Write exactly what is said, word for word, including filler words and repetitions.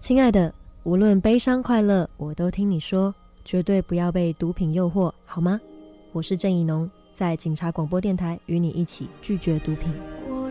亲爱的，无论悲伤快乐，我都听你说，绝对不要被毒品诱惑，好吗？我是郑怡农，在警察广播电台与你一起拒绝毒品。